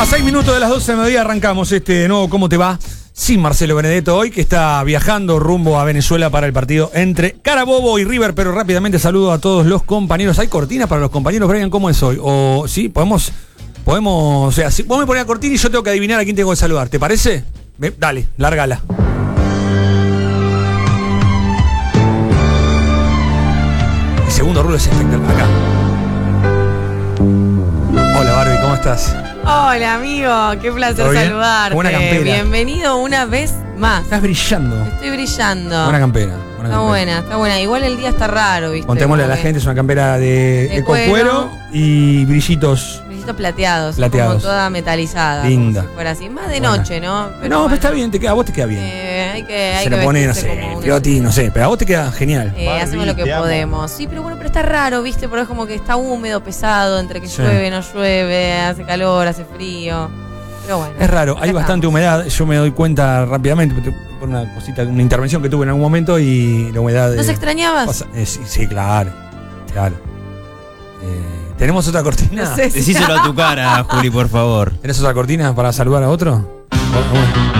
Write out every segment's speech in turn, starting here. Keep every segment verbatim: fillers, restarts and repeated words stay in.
A seis minutos de las doce de mediodía arrancamos este nuevo ¿Cómo te va? Sin Marcelo Benedetto hoy, que está viajando rumbo a Venezuela para el partido entre Carabobo y River, pero rápidamente saludo a todos los compañeros. ¿Hay cortina para los compañeros, Brian? ¿Cómo es hoy? O sí, podemos, podemos, o sea, si vos me ponés la cortina y yo tengo que adivinar a quién tengo que saludar, ¿te parece? Ve, dale, lárgala. El segundo rulo es espectacular, acá. Hola Barbie, ¿cómo estás? Hola amigo, qué placer saludarte. Buena campera. Bienvenido una vez más. Estás brillando. Estoy brillando. Buena campera. Buena está campera. buena, está buena. Igual el día está raro, ¿viste? Contémosle a la gente, es una campera de, de de cuero. cuero y brillitos. Brillitos plateados, Plateados. como toda metalizada. Linda. Como si fuera así. Más de Buena. noche, ¿no? No, bueno, pero está bien, te queda, a vos te queda bien. Eh, hay que, hay Se que le pone, no vestirse sé, como una- Fiotti, no sé, pero a vos te queda genial. Eh, Barbie, hacemos lo que te amo. podemos. Sí, pero bueno, pero está raro, ¿viste? Porque es como que está húmedo, pesado, entre que Sí. llueve, no llueve, hace calor, hace frío. Pero bueno. Es raro, acá hay bastante estamos. humedad, yo me doy cuenta rápidamente por una cosita, una intervención que tuve en algún momento y la humedad... ¿Nos eh, extrañabas? pasa- eh, sí, sí, claro, claro. Eh, ¿Tenemos otra cortina? No sé si- Decíselo a tu cara, Juli, por favor. ¿Tenés otra cortina para saludar a otro? Bueno.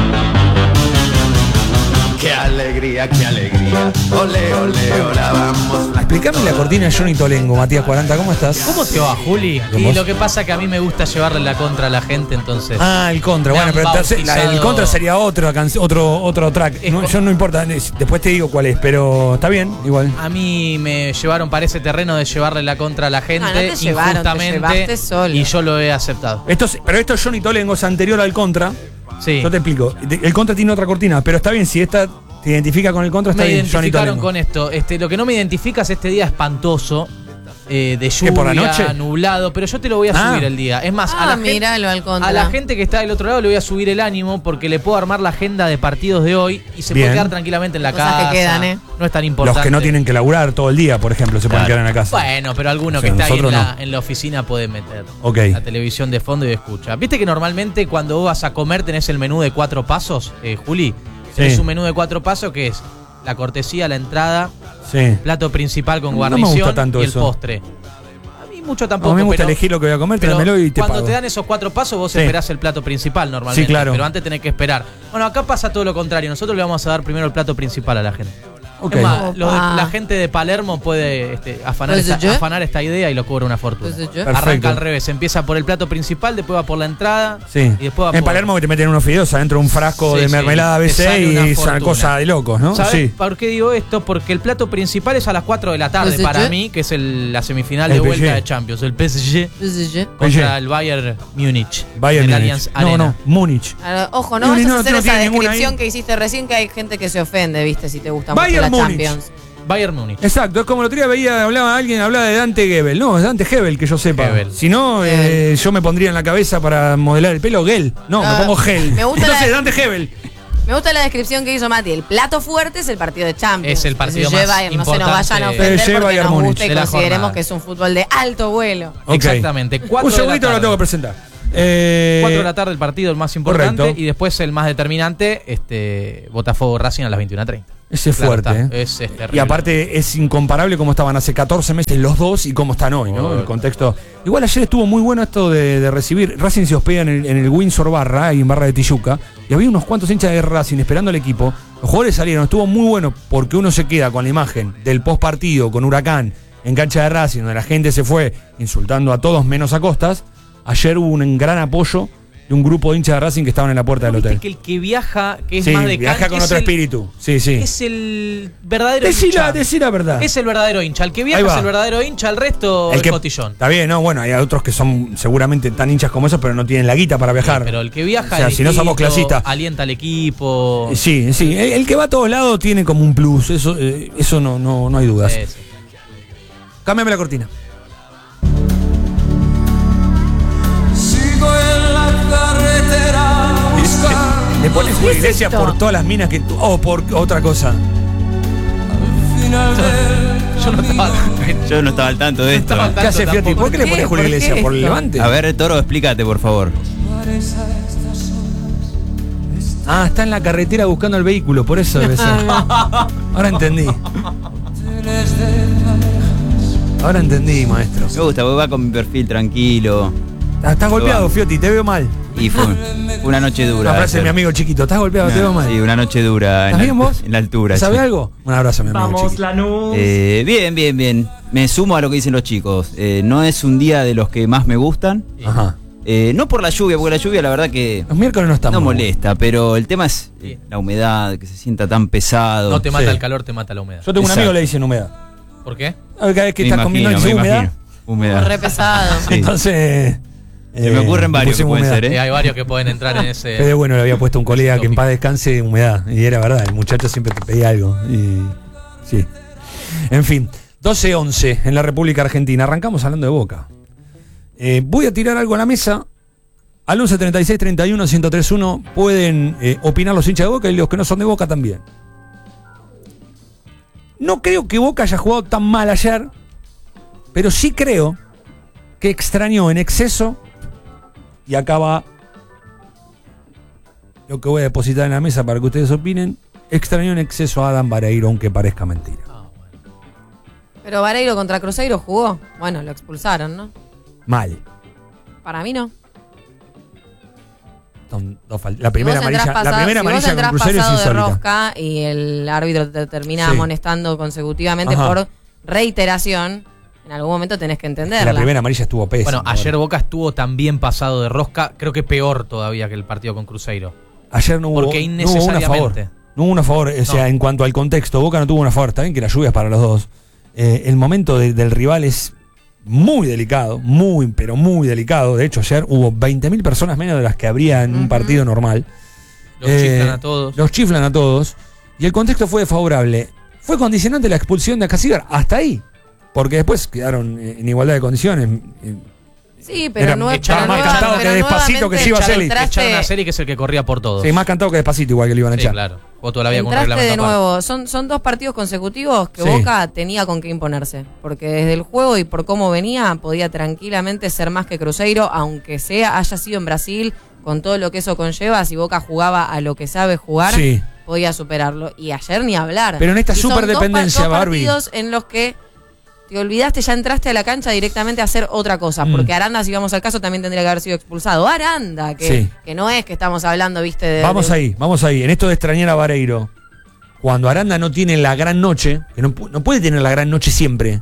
Qué alegría, qué alegría. Ole, ole, ahora vamos. Explícame la cortina de Johnny Tolengo, Matías cuarenta, ¿cómo estás? ¿Cómo te va, Juli? ¿Con Y vos? lo que pasa es que a mí me gusta llevarle la contra a la gente, entonces. Ah, el contra, Me bueno, han pero entonces, la- el bautizado- contra sería otro, canc- otro, otro track. Es No, co- yo no importa, es- después te digo cuál es, pero está bien, igual. A mí me llevaron para ese terreno de llevarle la contra a la gente. No, no te llevaron, te injustamente, llevaste solo. Y yo lo he aceptado. Esto es- pero esto es Johnny Tolengo, es anterior al contra. Sí. Yo te explico. El contra tiene otra cortina, pero está bien, si esta te identifica con el contra, está Me bien, Johnny identificaron Tolengo. con esto. Este, lo que no me identifica es este día espantoso. eh, de ¿Qué, lluvia, por la noche? nublado, pero yo te lo voy a Ah. subir el día. Es más, a, Ah, la gente, míralo al contra. a la gente que está del otro lado le voy a subir el ánimo porque le puedo armar la agenda de partidos de hoy y se Bien. puede quedar tranquilamente en la Cosas que casa. quedan, ¿eh? No es tan importante. Los que no tienen que laburar todo el día, por ejemplo, se pueden Claro. quedar en la casa. Bueno, pero alguno O que sea, está ahí en nosotros la, no. en la oficina puede meter Ok. la televisión de fondo y escucha. Viste que normalmente cuando vos vas a comer tenés el menú de cuatro pasos, eh, Juli. Tenés Sí. un menú de cuatro pasos que es la cortesía, la entrada, Sí. plato principal con No me guarnición gusta tanto y el eso. postre. A mí mucho tampoco. a mí me gusta pero- elegir lo que voy a comer, pero tráemelo y te cuando pago. te dan esos cuatro pasos, vos Sí. esperás el plato principal normalmente. Sí, claro. Pero antes tenés que esperar. Bueno, acá pasa todo lo contrario. Nosotros le vamos a dar primero el plato principal a la gente. Ok. Es más, los de- Opa. la gente de Palermo puede este, afanar, ¿Pues esta, yo? afanar esta idea y lo cobra una fortuna. Pues yo. Perfecto. Arranca al revés, empieza por el plato principal, después va por la entrada Sí. y después va En por... Palermo que te meten unos fideos adentro de un frasco Sí, de sí, mermelada te B C sale una y es una fortuna. cosa de locos, ¿no? ¿Sabes Sí. por qué digo esto? Porque el plato principal es a las cuatro de la tarde ¿P S G? para mí, que es el- la semifinal El de P S G. vuelta de Champions. El P S G Sí, sí. contra P S G. el Bayern Múnich. Bayern en el Múnich. Allianz No, Arena. no, Múnich. Ah, Ojo, no No, vas no, a hacer no esa tiene ninguna descripción ahí. que hiciste recién, que hay gente que se ofende, viste, si te gusta Bayern mucho la Múnich. Champions. Bayern Múnich. Exacto, es como el otro día veía, hablaba alguien, hablaba de Dante Gebel. No, es Dante Gebel, que yo sepa. Gebel. Si no, eh, yo me pondría en la cabeza para modelar el pelo Gel. No, Ah, me pongo Gel. me gusta Entonces, la- Dante Gebel. Me gusta la descripción que hizo Mati. El plato fuerte es el partido de Champions. Es el partido P S G más Bayern, no se nos importante. vayan a P S ofender G porque Bayern nos Múnich gusta y de la consideremos jornada. que es un fútbol de alto vuelo. Ok. Exactamente. Cuatro Un de la segundito lo tarde. tengo que presentar. Eh, cuatro de la tarde el partido, el más importante. correcto. Y después el más determinante, este Botafogo Racing a las veintiuna treinta. Ese es Claro fuerte, está, ¿eh? es- es terrible. Y aparte es incomparable como estaban hace catorce meses los dos y cómo están hoy, ¿no? Oh. El contexto. Igual ayer estuvo muy bueno esto de, de recibir. Racing se hospeda en el, en el Windsor Barra, ahí en Barra de Tijuca, y había unos cuantos hinchas de Racing esperando al equipo. Los jugadores salieron, estuvo muy bueno porque uno se queda con la imagen del post partido con Huracán en cancha de Racing, donde la gente se fue insultando a todos menos a Costas. Ayer hubo un gran apoyo de un grupo de hinchas de Racing que estaban en la puerta del ¿No viste hotel. que el que viaja, que es Sí, más de viaja can- con es otro el- espíritu. Sí, sí. Es el verdadero Decí la, hincha. decí la verdad. Es el verdadero hincha. El que viaja Ahí va. es el verdadero hincha, el resto el, cotillón. Está bien, no, bueno, hay otros que son seguramente tan hinchas como esos, pero no tienen la guita para viajar. Pero el que viaja, O sea, el si no somos equipo, clasistas. alienta al equipo. Sí, sí. El, el que va a todos lados tiene como un plus. Eso, eh, eso no, no, no hay dudas. Sí, sí. Cámbiame la cortina. Sigo en la carretera buscando. Le pones Julio ¿Qué es Iglesias esto? por todas las minas que tú. O por otra cosa. Al final del Yo no estaba. Yo no estaba al tanto de esto. estaba al ¿Qué tanto hace Fiotti? tampoco. ¿Por qué le ¿Por pones qué? Julio ¿Por Iglesias? qué ¿Por el esto? levante? A ver, Toro, explícate, por favor. bares a estas horas. Ah, está en la carretera buscando el vehículo, por eso debe ser. Ahora entendí. Hoteles de parejas. Ahora entendí, maestro. Me gusta, porque va con mi perfil tranquilo. Estás golpeado, Fiotti, te veo mal. Y fue, fue una noche dura. Una frase de mi amigo chiquito. ¿Estás golpeado? ¿Te va mal? Sí, una noche dura. ¿Estás en bien la, vos? En la altura. ¿Sabes sí. algo? Un abrazo a mi amigo Vamos, chiquito. Lanús. Eh, bien, bien, bien. Me sumo a lo que dicen los chicos. Eh, no es un día de los que más me gustan. Ajá. Eh, no por la lluvia, porque la lluvia la verdad que Los miércoles no estamos. no molesta, pero el tema es eh, la humedad, que se sienta tan pesado. No te mata Sí. el calor, te mata la humedad. Yo tengo un Exacto. amigo que le dicen humedad. ¿Por qué? Cada vez que Me estás comiendo imagino, dice me humedad. imagino. Humedad. Re pesado. Sí. Entonces. Se me ocurren varios que pusimos pueden humedad. ser, ¿eh? Eh, hay varios que pueden entrar en ese. Qué bueno, le había puesto un colega que en tópico. paz descanse humedad. Y era verdad, el muchacho siempre te pedía algo. Y sí. En fin, doce once en la República Argentina. Arrancamos hablando de Boca. Eh, voy a tirar algo a la mesa. Al once treinta y seis treinta y uno ciento tres uno pueden eh, opinar los hinchas de Boca y los que no son de Boca también. No creo que Boca haya jugado tan mal ayer, pero sí creo que extrañó en exceso, y acá va lo que voy a depositar en la mesa para que ustedes opinen, extrañó en exceso a Adam Vareiro, aunque parezca mentira. Pero Vareiro contra Cruzeiro jugó. Bueno, lo expulsaron, ¿no? Mal. Para mí no. Son dos fal- La primera Si vos entrás amarilla, pasado- la primera si vos amarilla con entrás Cruzeiro es pasado de insólita. rosca y el árbitro te termina Sí. amonestando consecutivamente Ajá. por reiteración, en algún momento tenés que entenderla. La primera amarilla estuvo pésima. Bueno, ayer Boca estuvo también pasado de rosca, creo que peor todavía que el partido con Cruzeiro. Ayer no hubo, Porque no hubo una a favor. innecesariamente. No hubo una a favor. O sea, No. en cuanto al contexto, Boca no tuvo una a favor. Está bien que la lluvia es para los dos. Eh, el momento de- del rival es muy delicado, muy, pero muy delicado. De hecho, ayer hubo veinte mil personas menos de las que habría en un Ujú. partido normal. Los Eh, chiflan a todos. Los chiflan a todos. Y el contexto fue desfavorable. Fue condicionante la expulsión de Acasígar. Hasta ahí. Porque después quedaron eh, en igualdad de condiciones. Eh, Sí, pero Era- no estaba pero más nueva- cantado que pero Despacito que se iba a nuevamente hacer. entraste- Echaron a Celi, que es el que corría por todos. Sí, más cantado que Despacito, igual que le iban a Sí, echar. claro. Jugó toda la vida con un Entraste reglamento de aparte. nuevo. Son, son dos partidos consecutivos que Sí. Boca tenía con qué imponerse. Porque desde el juego y por cómo venía, podía tranquilamente ser más que Cruzeiro, aunque sea haya sido en Brasil, con todo lo que eso conlleva. Si Boca jugaba a lo que sabe jugar, Sí. podía superarlo. Y ayer ni hablar. Pero en esta Y son superdependencia, dos pa- dos Barbie. partidos en los que te olvidaste, ya entraste a la cancha directamente a hacer otra cosa. Mm. Porque Aranda, si vamos al caso, también tendría que haber sido expulsado. Aranda, que, Sí. que no es que estamos hablando, viste, de. Vamos de- ahí, vamos ahí. En esto de extrañar a Vareiro, cuando Aranda no tiene la gran noche, que no, pu- no puede tener la gran noche siempre,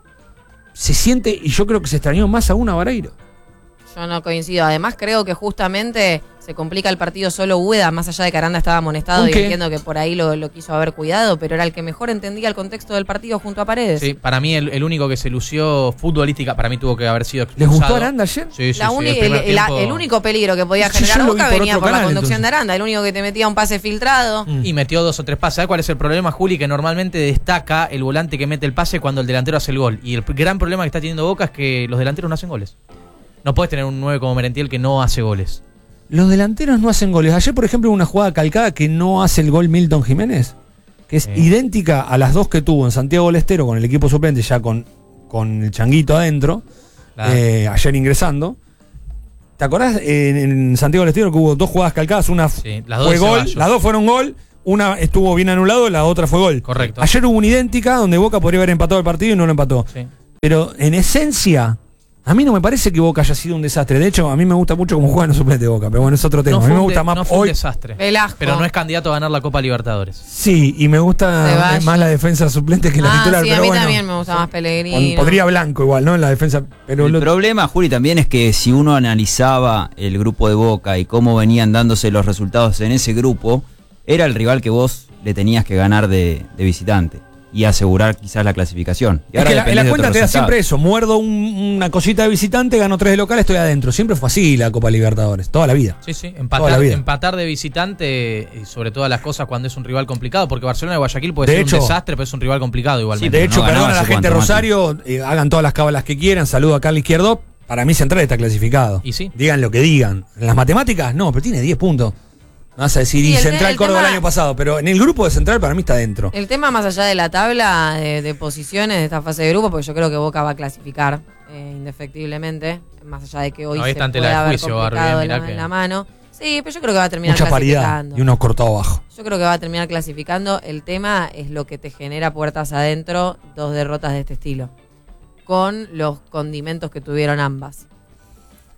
se siente, y yo creo que se extrañó más aún a Vareiro. Yo no coincido. Además, creo que justamente se complica el partido solo Ueda, más allá de que Aranda estaba amonestado ¿Con y qué? entiendo que por ahí lo, lo quiso haber cuidado, pero era el que mejor entendía el contexto del partido junto a Paredes. Sí, para mí el, el único que se lució futbolística, para mí tuvo que haber sido ¿Les expulsado. gustó Aranda ayer? Sí, sí, La sí, uni- el el, primer el- la- tiempo- el único peligro que podía Sí, generar yo lo vi Boca por venía otro por la canal, conducción entonces. de Aranda, el único que te metía un pase filtrado. Mm. Y metió dos o tres pases. ¿Sabes cuál es el problema, Juli? Que normalmente destaca el volante que mete el pase cuando el delantero hace el gol. Y el gran problema que está teniendo Boca es que los delanteros no hacen goles. No puedes tener un nueve como Merentiel que no hace goles. Los delanteros no hacen goles. Ayer, por ejemplo, hubo una jugada calcada que no hace el gol Milton Jiménez, que es Sí. idéntica a las dos que tuvo en Santiago del Estero con el equipo suplente, ya con, con el changuito adentro, Claro. eh, ayer ingresando. ¿Te acordás en, en Santiago del Estero que hubo dos jugadas calcadas? Una f- Sí, las dos fue de gol, Ceballos. las dos fueron gol, una estuvo bien anulado, la otra fue gol. Correcto. Ayer hubo una idéntica donde Boca podría haber empatado el partido y no lo empató. Sí. Pero en esencia, a mí no me parece que Boca haya sido un desastre. De hecho, a mí me gusta mucho cómo juegan los suplentes de Boca, pero bueno, es otro tema. No a mí fue me un gusta de- más no fue un hoy. desastre. Velasco. Pero no es candidato a ganar la Copa Libertadores. Sí, y me gusta Ceballos. más la defensa suplente que la Ah, titular, sí, a pero mí bueno. también me gusta más Pellegrino. Pon- Podría Blanco igual, ¿no? En la defensa. Pero El lo- problema, Juli, también es que si uno analizaba el grupo de Boca y cómo venían dándose los resultados en ese grupo, era el rival que vos le tenías que ganar de, de visitante y asegurar quizás la clasificación. Y es ahora que la, en dependés la de cuenta otros te da resultados. siempre eso. Muerdo un- una cosita de visitante, gano tres de local, estoy adentro. Siempre fue así la Copa Libertadores, toda la vida. Sí, sí. Toda la Empatar, vida. empatar de visitante y sobre todas las cosas cuando es un rival complicado, porque Barcelona y Guayaquil puede De ser hecho- un desastre, pero es un rival complicado igualmente. De pero hecho, no ganaba perdón a la hace gente de cuánto, Rosario, eh, hagan todas las cábalas que quieran. Saludo a Carlos Izquierdo. Para mí Central está clasificado. Y sí. Digan lo que digan. En las matemáticas, no, pero tiene diez puntos. Vas a decir, Sí, y el te- Central el Córdoba tema- el año pasado. Pero en el grupo de Central para mí está dentro. El tema más allá de la tabla de, de posiciones de esta fase de grupo, porque yo creo que Boca va a clasificar eh, indefectiblemente, más allá de que hoy No, se está ante pueda la de haber juicio, Barbie, complicado eh, mirá la, que- la mano. Sí, pero yo creo que va a terminar Mucha paridad clasificando. y uno cortado abajo. Yo creo que va a terminar clasificando. El tema es lo que te genera puertas adentro, dos derrotas de este estilo, con los condimentos que tuvieron ambas.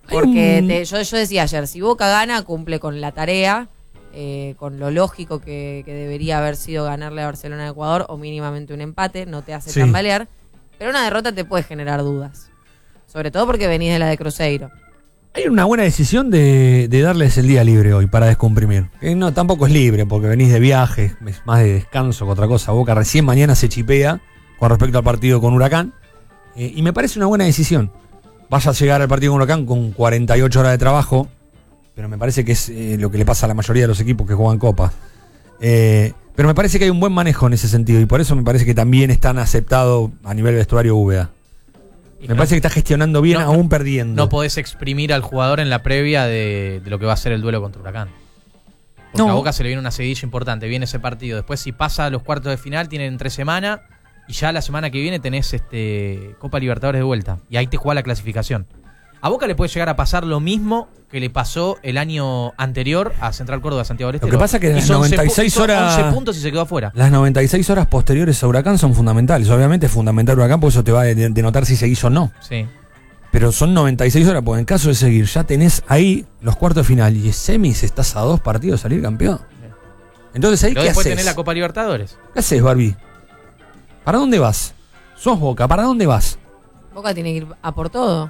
Porque un- te- yo, yo decía ayer, si Boca gana, cumple con la tarea, eh, con lo lógico que, que debería haber sido ganarle a Barcelona de Ecuador o mínimamente un empate, no te hace Sí. tambalear. Pero una derrota te puede generar dudas. Sobre todo porque venís de la de Cruzeiro. Hay una buena decisión de, de darles el día libre hoy para descomprimir. Que no, tampoco es libre porque venís de viaje, es más de descanso que otra cosa. Boca recién mañana se chipea con respecto al partido con Huracán. Eh, y me parece una buena decisión. Vas a llegar al partido con Huracán con cuarenta y ocho horas de trabajo, pero me parece que es eh, lo que le pasa a la mayoría de los equipos que juegan Copa. Eh, pero me parece que hay un buen manejo en ese sentido y por eso me parece que también están aceptados a nivel vestuario Úbeda. Y Me no- parece que está gestionando bien no- aún perdiendo. No podés exprimir al jugador en la previa de, de lo que va a ser el duelo contra Huracán. Porque No. a Boca se le viene una seguidilla importante, viene ese partido. Después, si pasa a los cuartos de final, tienen tres semanas. Y ya la semana que viene tenés este Copa Libertadores de vuelta. Y ahí te juega la clasificación. A Boca le puede llegar a pasar lo mismo que le pasó el año anterior a Central Córdoba Santiago del Lo Estero. que pasa es que las Hizo once noventa y seis pu- hizo horas- once puntos y se quedó afuera. Las noventa y seis horas posteriores a Huracán son fundamentales. Obviamente es fundamental Huracán porque eso te va a de- denotar si seguís o no. Sí. Pero son noventa y seis horas porque en caso de seguir ya tenés ahí los cuartos de final y semis estás a dos partidos de salir campeón. Entonces ahí Pero ¿qué después haces? tenés la Copa Libertadores. ¿Qué haces, Barbie? ¿Para dónde vas? Sos Boca, ¿para dónde vas? Boca tiene que ir a por todo.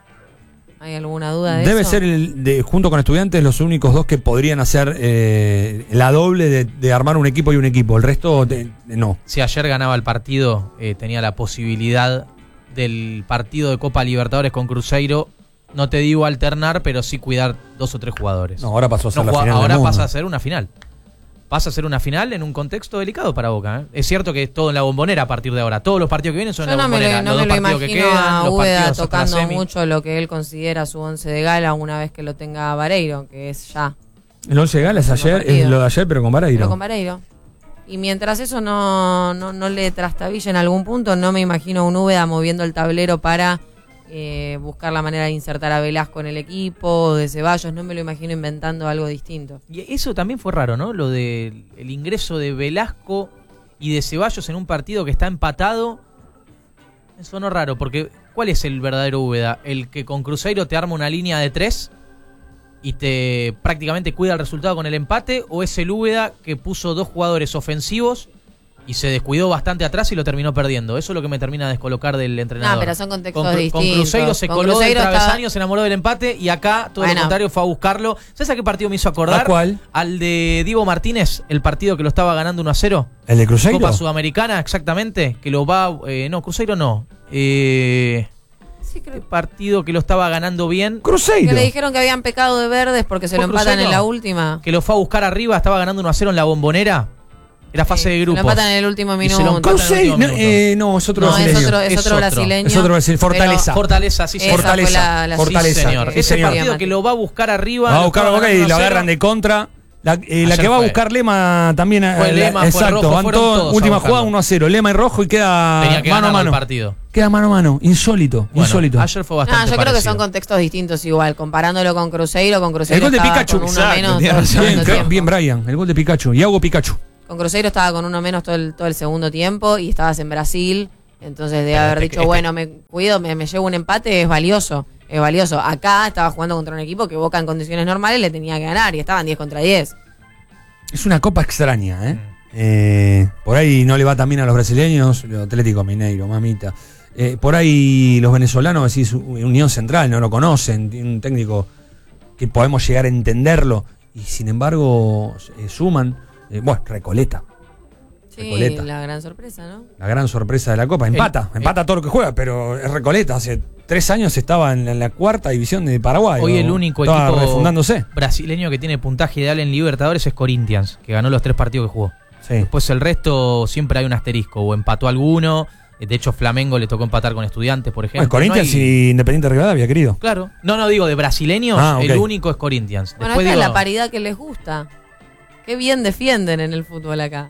¿Hay alguna duda de Debe eso? ser el de, junto con Estudiantes los únicos dos que podrían hacer eh, la doble de, de armar un equipo y un equipo. El resto de- de no. Si ayer ganaba el partido, eh, tenía la posibilidad del partido de Copa Libertadores con Cruzeiro. No te digo alternar, pero sí cuidar dos o tres jugadores. No, ahora pasó a ser No la juega- final del ahora mundo. pasa a ser una final. Pasa a ser una final en un contexto delicado para Boca. ¿eh? Es cierto que es todo en la Bombonera a partir de ahora. Todos los partidos que vienen son Yo en la no me Bombonera. lo, no los me dos lo partidos que imagino quedan, a los Úbeda partidos hasta la tocando semi. mucho lo que él considera su once de gala una vez que lo tenga Vareiro, que es ya. El once de Gala es Segundo ayer, partido. es lo de ayer, pero con Pero Vareiro. con Vareiro. Y mientras eso no, no, no le trastabille en algún punto, no me imagino un Úbeda moviendo el tablero para eh, buscar la manera de insertar a Velasco en el equipo, o de Ceballos, no me lo imagino inventando algo distinto. Y eso también fue raro, ¿no? Lo del el ingreso de Velasco y de Ceballos en un partido que está empatado. Me sonó raro, porque ¿cuál es el verdadero Úbeda? ¿El que con Cruzeiro te arma una línea de tres y te prácticamente cuida el resultado con el empate? ¿O es el Úbeda que puso dos jugadores ofensivos y se descuidó bastante atrás y lo terminó perdiendo? Eso es lo que me termina de descolocar del entrenador. No, pero son contextos con, Cru- distintos. Con Cruzeiro se Con coló Cruzeiro del travesaño, estaba- se enamoró del empate y acá todo Bueno. lo contrario fue a buscarlo. ¿Sabes a qué partido me hizo acordar? ¿A cuál? Al de Diego Martínez, el partido que lo estaba ganando uno a cero. ¿El de Cruzeiro? Copa Sudamericana, exactamente. Que lo va. Eh, no, Cruzeiro no. Eh, Sí, creo el partido que lo estaba ganando bien. Cruzeiro. que le dijeron que habían pecado de verdes porque se ¿Fue lo empatan Cruzeiro? en la última. Que lo fue a buscar arriba, estaba ganando uno a cero en la Bombonera. Era fase Sí, de se grupos. Lo empatan en el último Y se lo minuto. empatan en el Cruzeiro. último No, minuto. eh, no, es otro No, es brasileño. otro, es Es otro otro. brasileño. Es otro brasileño. Fortaleza. Fortaleza, sí, Esa sí. fue Fortaleza. la- la- Fortaleza. Sí, señor. Sí, Ese señor. partido que lo va a buscar arriba. Va a lo buscar a estaba Boca y ganando lo uno a cero. agarran de contra. La, eh, la Ayer que va a fue. buscar Lema también. eh, Fue la- Lema, fue exacto, Rojo, van fueron todos, todos a última buscarlo. jugada uno a cero. Lema y Rojo y queda Tenía que mano a ganar el mano. partido. Queda mano a mano. Insólito. Bueno, insólito. ayer fue No, bastante yo creo que parecido. son contextos distintos igual. Comparándolo con Cruzeiro, con Cruzeiro El gol de estaba Pikachu. con uno Exacto, menos tiene todo el razón. Bien, segundo cra- tiempo. bien, Brian. El gol de Pikachu. Y hago Pikachu. Con Cruzeiro estaba con uno menos todo el, todo el segundo tiempo y estabas en Brasil. Entonces de Pero haber este- dicho, este- bueno, me cuido, me, me llevo un empate, es valioso. Es valioso. Acá estaba jugando contra un equipo que Boca en condiciones normales le tenía que ganar y estaban diez contra diez. Es una copa extraña, ¿eh? Mm. Eh, por ahí no le va tan bien a los brasileños, el Atlético Mineiro, mamita. Eh, por ahí los venezolanos, decís, Unión Central, no lo conocen, tiene un técnico que podemos llegar a entenderlo, y sin embargo eh, suman. Eh, bueno, Recoleta, Sí, Recoleta. la gran sorpresa, ¿no? la gran sorpresa de la Copa. Empata, El- empata todo lo que juega, pero es Recoleta. Hace tres años estaba en la, en la cuarta división de Paraguay. Hoy ¿no? el único Estaba equipo refundándose. brasileño que tiene puntaje ideal en Libertadores es Corinthians, que ganó los tres partidos que jugó. Sí. Después el resto siempre hay un asterisco, o empató alguno. De hecho, Flamengo le tocó empatar con Estudiantes, por ejemplo. Bueno, Corinthians No hay- y Independiente Rivadavia, querido. Claro. No, no, digo, de brasileños, Ah, ok. el único es Corinthians. Bueno, Después esta digo, es la paridad que les gusta. Qué bien defienden en el fútbol acá.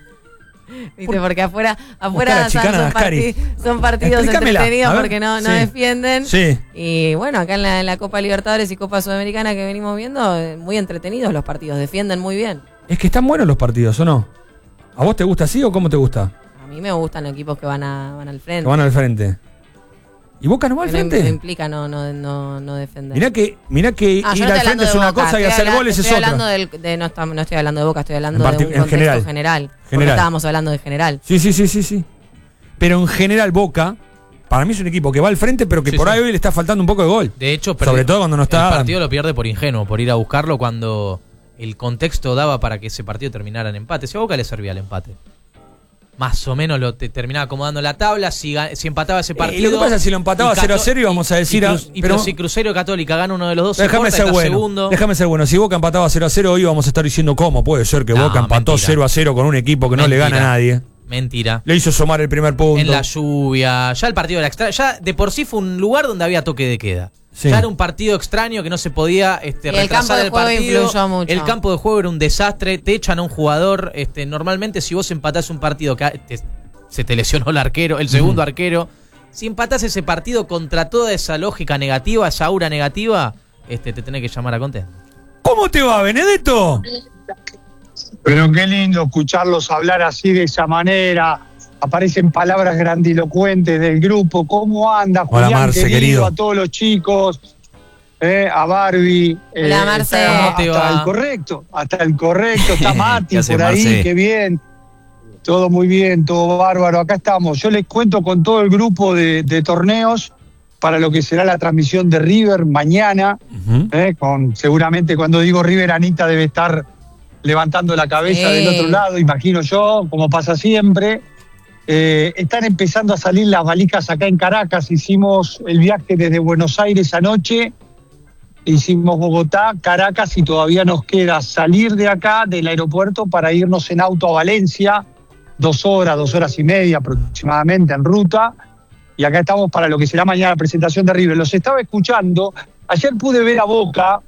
¿Viste? Porque afuera, afuera la chicana son, de Ascari. parti- son partidos Explícamela, entretenidos a ver. porque no, no Sí. defienden. Sí. Y bueno, acá en la, en la Copa Libertadores y Copa Sudamericana que venimos viendo, eh, muy entretenidos los partidos, defienden muy bien. Es que están buenos los partidos, ¿o no? ¿A vos te gusta así o cómo te gusta? A mí me gustan equipos que van, a, van al Que frente. van al frente. ¿Y Boca no va al Que no frente? im- implica no, no, no, no defender. Mirá que, mirá que Ah, yo ir no al estoy frente hablando es de una Boca, cosa y estoy hacer habla- goles es estoy otra. hablando del, de, no, está- no estoy hablando de Boca, estoy hablando En parti- de un en contexto general. general. Porque General. estábamos hablando de general. Sí, sí, sí, sí, sí. Pero en general Boca, para mí es un equipo que va al frente, pero que Sí, por sí. ahí hoy le está faltando un poco de gol. De hecho, Sobre perdió- todo cuando no está el Adam. partido lo pierde por ingenuo, por ir a buscarlo cuando el contexto daba para que ese partido terminara en empate. Si a Boca le servía el empate. Más o menos lo te, terminaba acomodando la tabla. Si, ga- si empataba ese Eh, partido. lo que pasa es que si lo empataba y cero a Cato- cero íbamos a decir, Y, ah, Cru- y pero- pero si Cruzeiro y Católica gana uno de los dos, se Déjame corta, ser está bueno. segundo. Déjame ser bueno. Si Boca empataba cero a cero, hoy vamos a estar diciendo cómo puede ser que No, Boca empató mentira. cero a cero con un equipo que no le gana a Mentira. nadie. Mentira. Le hizo sumar el primer punto. En la lluvia. Ya el partido era extraño. Ya de por sí fue un lugar donde había toque de queda. Sí. Ya era un partido extraño que no se podía este, Y el campo retrasar de el, juego partido. influyó mucho. El campo de juego era un desastre. Te echan a un jugador. Este, normalmente, si vos empatás un partido que te- se te lesionó el arquero, el segundo arquero. Si empatás ese partido contra toda esa lógica negativa, esa aura negativa, este, te tenés que llamar a Conte. ¿Cómo te va, Benedetto? Pero qué lindo escucharlos hablar así de esa manera. Aparecen palabras grandilocuentes del grupo. ¿Cómo anda, Hola, Julián, Marce, querido, querido. a todos los chicos, eh, a Barbie? Hola, Marce. está ¿Cómo te hasta va? el correcto, hasta el correcto. Está Mati ¿Qué hace, por ahí, Marce? qué bien. Todo muy bien, todo bárbaro. Acá estamos. Yo les cuento con todo el grupo de, de torneos para lo que será la transmisión de River mañana. Ujú. Eh, con seguramente cuando digo River, Anita debe estar levantando la cabeza Sí. del otro lado, imagino yo, como pasa siempre. Eh, están empezando a salir las valijas acá en Caracas. Hicimos el viaje desde Buenos Aires anoche, hicimos Bogotá, Caracas, y todavía nos queda salir de acá, del aeropuerto, para irnos en auto a Valencia, dos horas, dos horas y media aproximadamente en ruta. Y acá estamos para lo que será mañana la presentación de River. Los estaba escuchando. Ayer pude ver a Boca.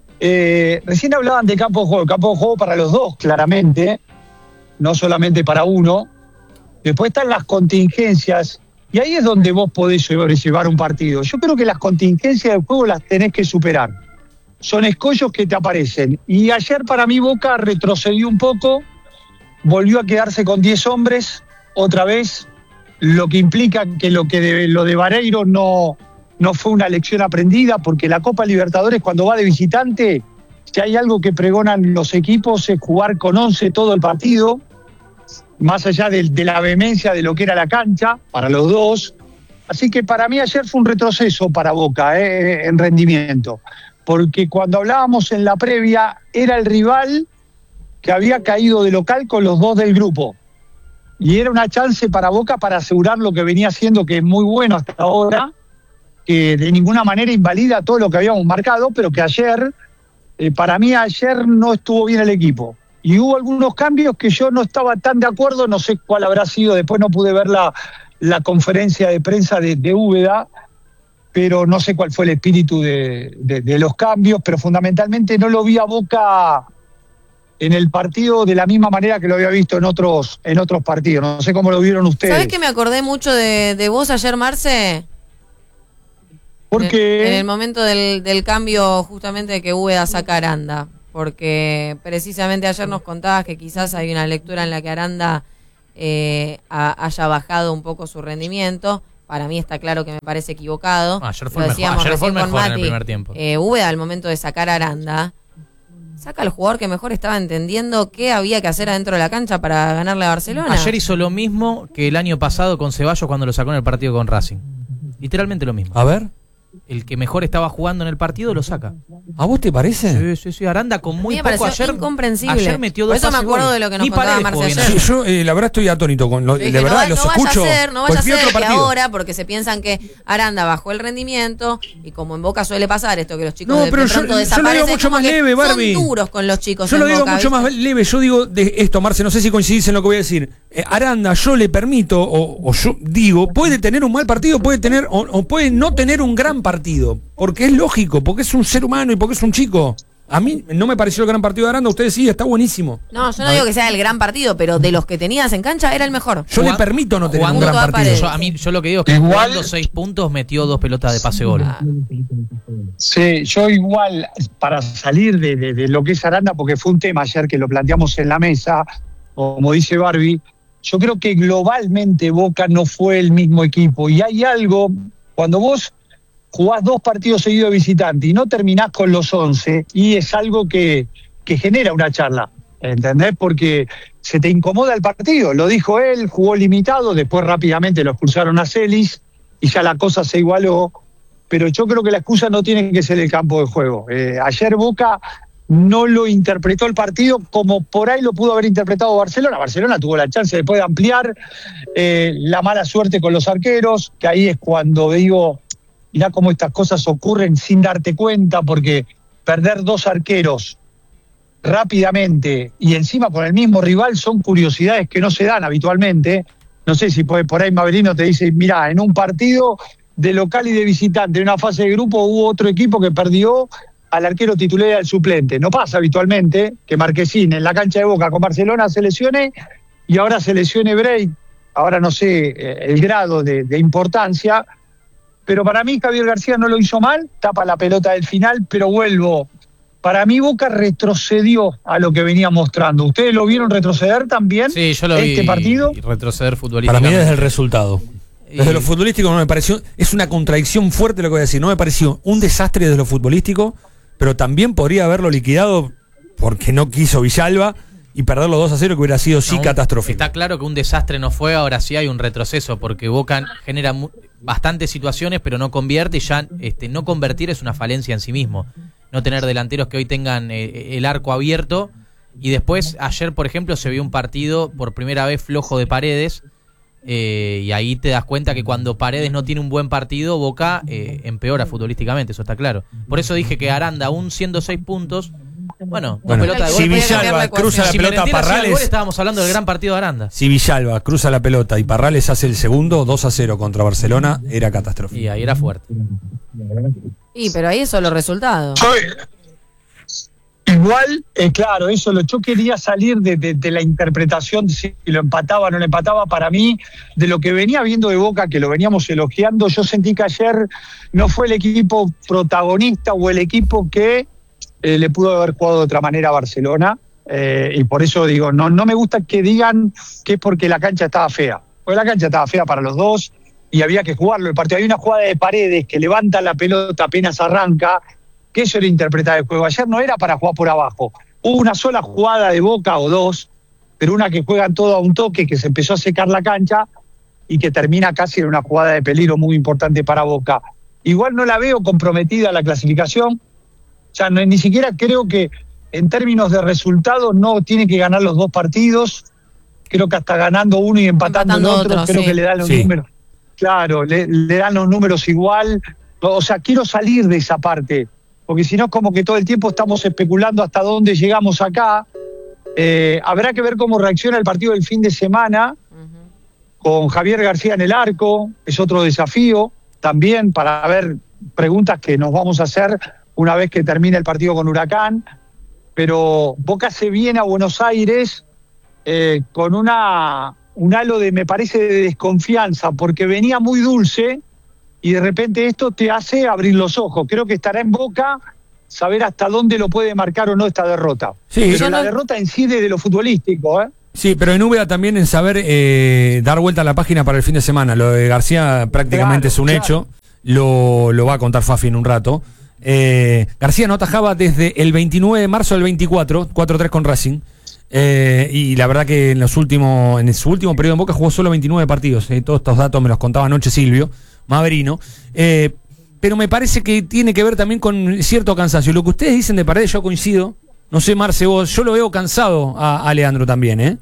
Eh, recién hablaban de campo de juego. Campo de juego para los dos, claramente. No solamente para uno. Después están las contingencias. Y ahí es donde vos podés llevar, llevar un partido. Yo creo que las contingencias del juego las tenés que superar. Son escollos que te aparecen. Y ayer para mí Boca retrocedió un poco. Volvió a quedarse con diez hombres. Otra vez. Lo que implica que lo que de, lo de Vareiro no, no fue una lección aprendida, porque la Copa Libertadores, cuando va de visitante, si hay algo que pregonan los equipos es jugar con once todo el partido, más allá de, de la vehemencia de lo que era la cancha, para los dos. Así que para mí ayer fue un retroceso para Boca eh, en rendimiento, porque cuando hablábamos en la previa, era el rival que había caído de local con los dos del grupo. Y era una chance para Boca para asegurar lo que venía haciendo, que es muy bueno hasta ahora, que de ninguna manera invalida todo lo que habíamos marcado, pero que ayer, eh, para mí ayer no estuvo bien el equipo. Y hubo algunos cambios que yo no estaba tan de acuerdo, no sé cuál habrá sido, después no pude ver la, la conferencia de prensa de, de Úbeda, pero no sé cuál fue el espíritu de, de, de los cambios, pero fundamentalmente no lo vi a Boca en el partido de la misma manera que lo había visto en otros en otros partidos. No sé cómo lo vieron ustedes. ¿Sabés que me acordé mucho de, de vos ayer, Marce? Porque En, en el momento del, del cambio justamente de que Úbeda saca a Aranda. Porque precisamente ayer nos contabas que quizás hay una lectura en la que Aranda eh, a- haya bajado un poco su rendimiento. Para mí está claro que me parece equivocado. Ah, ayer fue Lo el mejor, decíamos ayer fue el recién con mejor en el Mati. primer tiempo. Eh, Úbeda al momento de sacar a Aranda saca al jugador que mejor estaba entendiendo qué había que hacer adentro de la cancha para ganarle a Barcelona. Ayer hizo lo mismo que el año pasado con Ceballos cuando lo sacó en el partido con Racing. Literalmente lo mismo. A ver, El que mejor estaba jugando en el partido lo saca. ¿a vos te parece? Sí, sí, sí. Aranda con A mí muy me poco pareció ayer. incomprensible. Ayer metió dos Por eso me pases acuerdo gol. de lo que nos Ni contaba Paredes jugó Marce bien ayer. Sí, yo eh, la verdad estoy atónito con lo, Yo dije, de verdad no, va- los no vaya escucho. a ser, no vaya a cualquier ser otro que partido. ahora, porque se piensan que Aranda bajó el rendimiento y como en Boca suele pasar esto, que los chicos No, de, pero de yo- pronto yo lo desaparecen. digo mucho como más que leve, Barbie. Son duros con los chicos Yo en lo digo Boca, mucho ¿viste? más leve. Yo digo de esto, Marce, no sé si coincidís en lo que voy a decir. Eh, Aranda, yo le permito, o, o yo digo, puede tener un mal partido, puede tener, o, o puede no tener un gran partido. Porque es lógico, porque es un ser humano y porque es un chico. A mí no me pareció el gran partido de Aranda, ustedes sí, está buenísimo. No, yo no digo que sea el gran partido, pero de los que tenías en cancha era el mejor. Yo le Jugando- permito no tener un jugando gran a partido. Paredes. Yo, a mí, yo lo que digo es que Igual- jugando seis puntos metió dos pelotas de pase gol. Ah, sí, yo igual, para salir de, de, de lo que es Aranda, porque fue un tema ayer que lo planteamos en la mesa, como dice Barbie, yo creo que globalmente Boca no fue el mismo equipo. Y hay algo, Cuando vos jugás dos partidos seguidos de visitante y no terminás con los once, y es algo que, que genera una charla, ¿entendés? Porque se te incomoda el partido, lo dijo él, jugó limitado, después rápidamente lo expulsaron a Celis y ya la cosa se igualó, pero yo creo que la excusa no tiene que ser el campo de juego. Eh, ayer Boca no lo interpretó el partido como por ahí lo pudo haber interpretado Barcelona. Barcelona tuvo la chance después de ampliar, eh, la mala suerte con los arqueros, que ahí es cuando digo, mirá cómo estas cosas ocurren sin darte cuenta, porque perder dos arqueros rápidamente y encima con el mismo rival son curiosidades que no se dan habitualmente. No sé si por, por ahí Maverino te dice, mirá, en un partido de local y de visitante, en una fase de grupo, hubo otro equipo que perdió al arquero titular y al suplente. No pasa habitualmente que Marquezín en la cancha de Boca con Barcelona se lesione y ahora se lesione Break. Ahora no sé eh, el grado de, de importancia, pero para mí Javier García no lo hizo mal, tapa la pelota del final, pero vuelvo. Para mí Boca retrocedió a lo que venía mostrando. ¿Ustedes lo vieron retroceder también? Sí, yo lo este vi partido. retroceder futbolísticamente. Para mí desde el resultado. Desde Y- lo futbolístico no me pareció, es una contradicción fuerte lo que voy a decir, no me pareció un desastre desde lo futbolístico, pero también podría haberlo liquidado porque no quiso Villalba y perderlo dos a cero, que hubiera sido sí Aún catastrófico. Está claro que un desastre no fue, ahora sí hay un retroceso, porque Boca genera mu- bastantes situaciones, pero no convierte, y ya este, no convertir es una falencia en sí mismo. No tener delanteros que hoy tengan eh, el arco abierto. Y después, ayer, por ejemplo, se vio un partido por primera vez flojo de Paredes, eh, y ahí te das cuenta que cuando Paredes no tiene un buen partido, Boca eh, empeora futbolísticamente, eso está claro. Por eso dije que Aranda, aún siendo seis puntos, bueno, Bueno, pelota de si gol. Voy a cambiar Villalba la cruza la Si pelota a Merentiel hacía el gol, Parrales, estábamos hablando del gran partido de Aranda. si Villalba cruza la pelota y Parrales hace el segundo, dos a cero contra Barcelona, era catastrófico. Y ahí era fuerte. Y pero ahí es solo resultado. Igual, eh, claro, eso lo, yo quería salir de, de, de la interpretación de si lo empataba o no lo empataba. Para mí, de lo que venía viendo de Boca, que lo veníamos elogiando, yo sentí que ayer no fue el equipo protagonista o el equipo que eh, le pudo haber jugado de otra manera a Barcelona, eh, y por eso digo, no, no me gusta que digan que es porque la cancha estaba fea, porque la cancha estaba fea para los dos y había que jugarlo el partido. Hay una jugada de Paredes que levanta la pelota apenas arranca, que eso era interpretar el juego. Ayer no era para jugar por abajo. Hubo una sola jugada de Boca o dos, pero una que juegan todo a un toque, que se empezó a secar la cancha y que termina casi en una jugada de peligro muy importante para Boca. Igual no la veo comprometida la clasificación. Ya no, ni siquiera creo que en términos de resultados no tiene que ganar los dos partidos. Creo que hasta ganando uno y empatando, Empatando el otro, otro, creo sí. que le dan los Sí. números. Claro, le, le dan los números igual. O sea, quiero salir de esa parte, porque si no es como que todo el tiempo estamos especulando hasta dónde llegamos acá. Eh, habrá que ver cómo reacciona el partido del fin de semana, con Javier García en el arco, es otro desafío también para ver preguntas que nos vamos a hacer una vez que termine el partido con Huracán. Pero Boca se viene a Buenos Aires eh, con una un halo de, me parece, de desconfianza, porque venía muy dulce y de repente esto te hace abrir los ojos. Creo que estará en Boca saber hasta dónde lo puede marcar o no esta derrota. Sí, Pero yo la no- derrota en sí de lo futbolístico, ¿eh? Sí, pero en Úbeda también en saber eh, dar vuelta a la página para el fin de semana. Lo de García prácticamente Claro, es un claro. hecho. Lo, lo va a contar Fafi en un rato. Eh, García no atajaba desde el veintinueve de marzo del veinticuatro, cuatro tres con Racing. Eh, y la verdad que en los últimos, en su último periodo en Boca jugó solo veintinueve partidos. Eh, todos estos datos me los contaba anoche Silvio Maverino. Eh, pero me parece que tiene que ver también con cierto cansancio. Lo que ustedes dicen de Paredes, yo coincido. No sé, Marce, vos, yo lo veo cansado a, a Leandro también, ¿eh?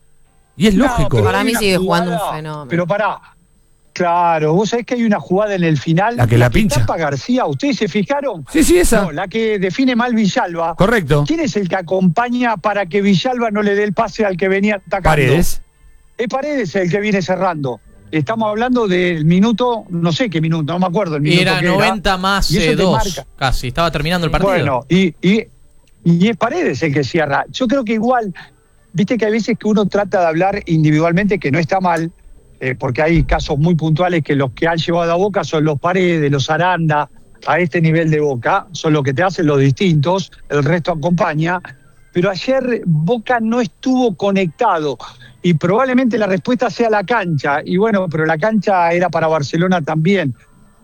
Y es No, lógico. pero Para hay mí una sigue jugando un jugada, fenómeno. Pero pará, claro, vos sabés que hay una jugada en el final. La que la pincha. tapa García, ¿ustedes se fijaron? Sí, sí, esa. No, la que define mal Villalba. Correcto. ¿Quién es el que acompaña para que Villalba no le dé el pase al que venía atacando? Paredes. Es Paredes el que viene cerrando. Estamos hablando del minuto, no sé qué minuto, no me acuerdo el minuto. Era que noventa más Y eso eh, te dos, marca. casi. Estaba terminando el partido. Bueno, y, y, y es Paredes el que cierra. Yo creo que igual, viste que hay veces que uno trata de hablar individualmente, que no está mal, eh, porque hay casos muy puntuales que los que han llevado a Boca son los Paredes, los Aranda, a este nivel de Boca, son los que te hacen los distintos, el resto acompaña. Pero ayer Boca no estuvo conectado y probablemente la respuesta sea la cancha. Y bueno, pero la cancha era para Barcelona también.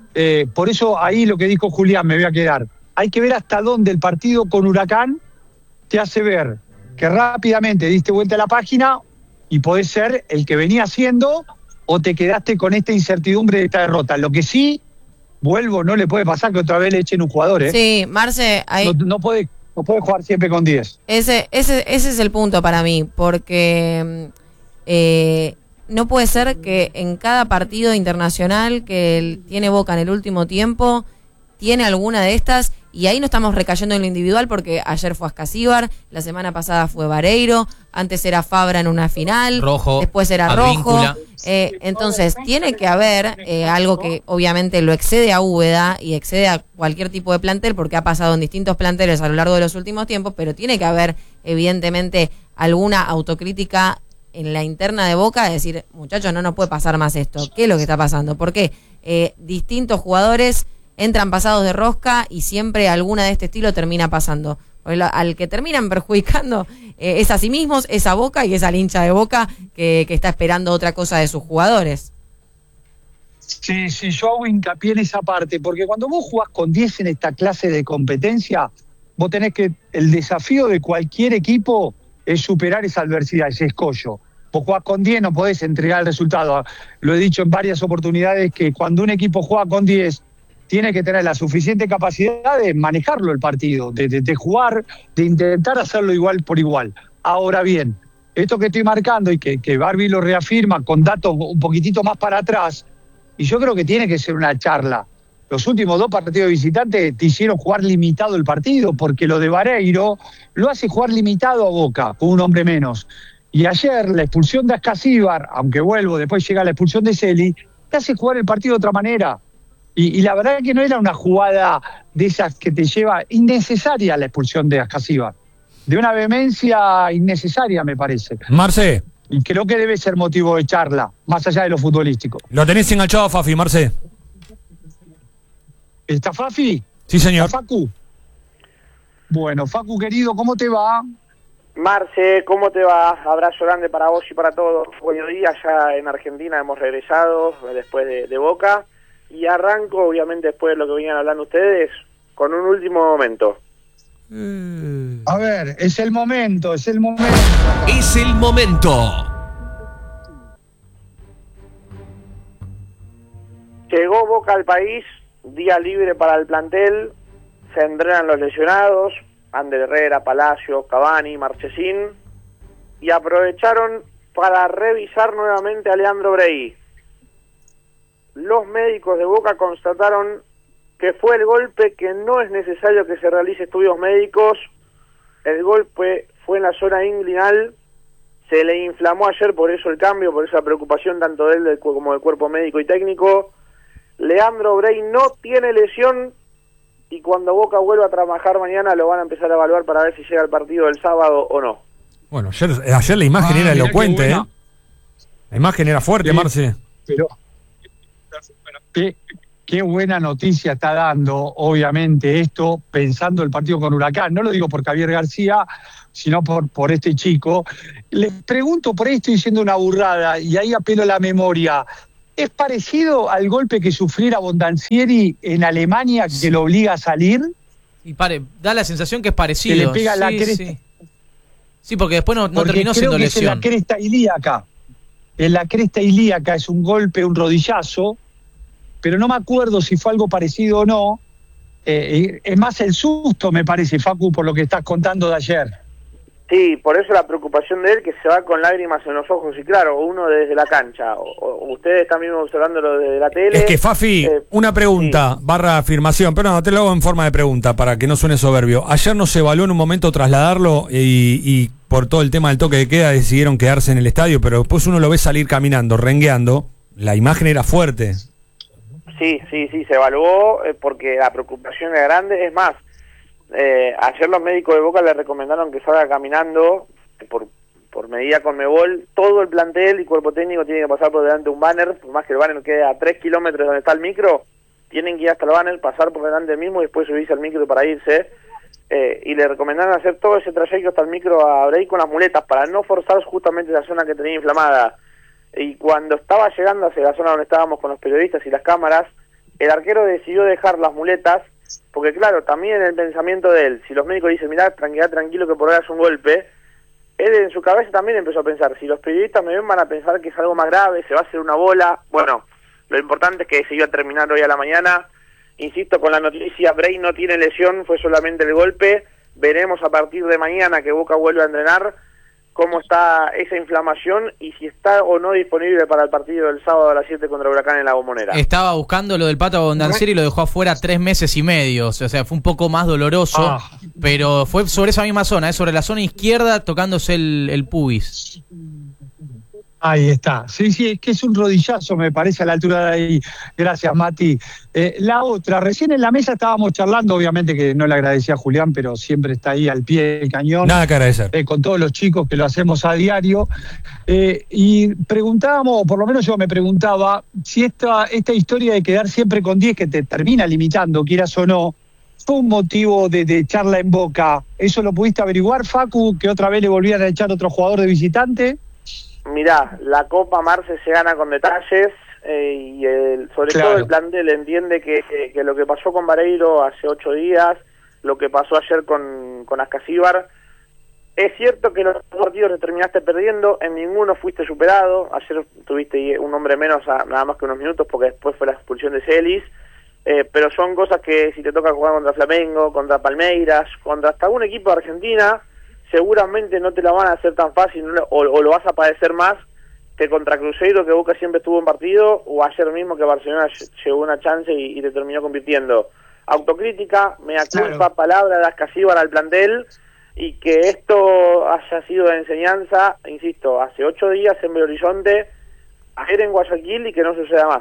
Eh, por eso ahí lo que dijo Julián, me voy a quedar. Hay que ver hasta dónde el partido con Huracán te hace ver que rápidamente diste vuelta a la página y podés ser el que venía haciendo o te quedaste con esta incertidumbre de esta derrota. Lo que sí, vuelvo, no le puede pasar que otra vez le echen un jugador, ¿eh? Sí, Marce, ahí... No, no puede, no puede jugar siempre con diez. Ese, ese, ese es el punto para mí, porque eh, no puede ser que en cada partido internacional que el, tiene Boca en el último tiempo, tiene alguna de estas, y ahí no estamos recayendo en lo individual, porque ayer fue Ascasíbar, la semana pasada fue Vareiro, antes era Fabra en una final, Rojo, después era Advíncula. Rojo. Eh, entonces, tiene que haber eh, algo que obviamente lo excede a Úbeda y excede a cualquier tipo de plantel, porque ha pasado en distintos planteles a lo largo de los últimos tiempos, pero tiene que haber, evidentemente, alguna autocrítica en la interna de Boca, de decir, muchachos, no nos puede pasar más esto. ¿Qué es lo que está pasando? Porque eh, distintos jugadores entran pasados de rosca y siempre alguna de este estilo termina pasando. Al que terminan perjudicando eh, es a sí mismos, es a Boca y es al hincha de Boca que, que está esperando otra cosa de sus jugadores. Sí, sí, yo hago hincapié en esa parte, porque cuando vos jugás con diez en esta clase de competencia, vos tenés que, el desafío de cualquier equipo es superar esa adversidad, ese escollo. Vos jugás con diez, no podés entregar el resultado. Lo he dicho en varias oportunidades que cuando un equipo juega con diez, tiene que tener la suficiente capacidad de manejarlo el partido, de, de, de jugar, de intentar hacerlo igual por igual. Ahora bien, esto que estoy marcando y que, que Barbie lo reafirma con datos un poquitito más para atrás, y yo creo que tiene que ser una charla. Los últimos dos partidos de visitantes te hicieron jugar limitado el partido, porque lo de Vareiro lo hace jugar limitado a Boca, con un hombre menos. Y ayer la expulsión de Ascasíbar, aunque vuelvo, después llega la expulsión de Celi, te hace jugar el partido de otra manera. Y, y la verdad que no era una jugada de esas que te lleva innecesaria la expulsión de Ascasíbar. De una vehemencia innecesaria, me parece. Marce. Y creo que debe ser motivo de charla, más allá de lo futbolístico. Lo tenés enganchado a Fafi, Marce. ¿Está Fafi? Sí, señor. ¿Está Facu? Bueno, Facu, querido, ¿cómo te va? Marce, ¿cómo te va? Abrazo grande para vos y para todos. Buenos días, ya en Argentina hemos regresado después de, de Boca. Y arranco, obviamente, después de lo que venían hablando ustedes, con un último momento. Mm. A ver, es el momento, es el momento. Es el momento. Llegó Boca al país, día libre para el plantel, se entrenan los lesionados, Ander Herrera, Palacio, Cavani, Marchesín, y aprovecharon para revisar nuevamente a Leandro Brey. Los médicos de Boca constataron que fue el golpe, que no es necesario que se realice estudios médicos. El golpe fue en la zona inguinal, se le inflamó ayer, por eso el cambio, por esa preocupación tanto de él como del cuerpo médico y técnico. Leandro Brey no tiene lesión y cuando Boca vuelva a trabajar mañana lo van a empezar a evaluar para ver si llega al partido del sábado o no. Bueno, ayer, ayer la imagen Ah, era mirá elocuente, qué ¿eh? buena. La imagen era fuerte, Sí. Marce. Pero qué, qué buena noticia está dando, obviamente, esto, pensando el partido con Huracán. No lo digo por Javier García, sino por, por este chico. Les pregunto, por ahí estoy diciendo una burrada, y ahí apelo a la memoria. ¿Es parecido al golpe que sufriera Bondancieri en Alemania, que lo obliga a salir? Y pare, da la sensación que es Que parecido. le pega sí, la cresta. sí. Sí, porque después no, no Porque terminó creo siendo que es en la lesión. cresta ilíaca. En la cresta ilíaca es un golpe, un rodillazo, pero no me acuerdo si fue algo parecido o no. Eh, es más el susto, me parece, Facu, por lo que estás contando de ayer. Sí, por eso la preocupación de él, que se va con lágrimas en los ojos, y claro, uno desde la cancha, o, o ustedes están mismo observándolo desde la tele. Es que, Fafi, eh, una pregunta, sí. barra afirmación, pero no, te lo hago en forma de pregunta para que no suene soberbio. Ayer no se evaluó en un momento trasladarlo y, y por todo el tema del toque de queda decidieron quedarse en el estadio, pero después uno lo ve salir caminando, rengueando, la imagen era fuerte. Sí, sí, sí, se evaluó eh, porque la preocupación era grande. Es más, eh, ayer los médicos de Boca le recomendaron que salga caminando por, por medida Conmebol. Todo el plantel y cuerpo técnico tiene que pasar por delante de un banner, por más que el banner quede a tres kilómetros donde está el micro, tienen que ir hasta el banner, pasar por delante del mismo y después subirse al micro para irse. Eh, y le recomendaron hacer todo ese trayecto hasta el micro a Brey con las muletas para no forzar justamente esa zona que tenía inflamada. Y cuando estaba llegando hacia la zona donde estábamos con los periodistas y las cámaras, el arquero decidió dejar las muletas, porque claro, también en el pensamiento de él, si los médicos dicen, mirá, tranquilidad, tranquilo, que por ahora es un golpe, él en su cabeza también empezó a pensar, si los periodistas me ven van a pensar que es algo más grave, se va a hacer una bola. Bueno, lo importante es que se iba a terminar hoy a la mañana. Insisto con la noticia, Bray no tiene lesión, fue solamente el golpe. Veremos a partir de mañana que Boca vuelve a entrenar cómo está esa inflamación y si está o no disponible para el partido del sábado a las siete contra Huracán en la Bombonera. Estaba buscando lo del Pato Abondancieri y lo dejó afuera tres meses y medio. O sea, fue un poco más doloroso, ah. pero fue sobre esa misma zona, ¿eh? Sobre la zona izquierda tocándose el, el pubis. Ahí está. Sí, sí, es que es un rodillazo, me parece, a la altura de ahí. Gracias, Mati. Eh, la otra, recién en la mesa estábamos charlando, obviamente que no le agradecía a Julián, pero siempre está ahí al pie del cañón. Nada que agradecer. Eh, con todos los chicos que lo hacemos a diario. Eh, y preguntábamos, o por lo menos yo me preguntaba, si esta, esta historia de quedar siempre con diez, que te termina limitando, quieras o no, fue un motivo de, de charla en Boca. ¿Eso lo pudiste averiguar, Facu, que otra vez le volvían a echar otro jugador de visitante? Mirá, la Copa Marce se gana con detalles eh, y el, sobre claro. todo el plantel entiende que, que, que lo que pasó con Vareiro hace ocho días, lo que pasó ayer con, con Ascasíbar, es cierto que los partidos te terminaste perdiendo, en ninguno fuiste superado, ayer tuviste un hombre menos a nada más que unos minutos porque después fue la expulsión de Celis, eh, pero son cosas que si te toca jugar contra Flamengo, contra Palmeiras, contra hasta un equipo de Argentina, seguramente no te la van a hacer tan fácil o, o lo vas a padecer más que contra Cruzeiro, que Boca siempre estuvo en partido, o ayer mismo que Barcelona llegó una chance y, y te terminó convirtiendo. Autocrítica, mea culpa, claro. Palabra de Ascasíbar al plantel, y que esto haya sido de enseñanza, insisto, hace ocho días en Belo Horizonte, ayer en Guayaquil, y que no suceda más.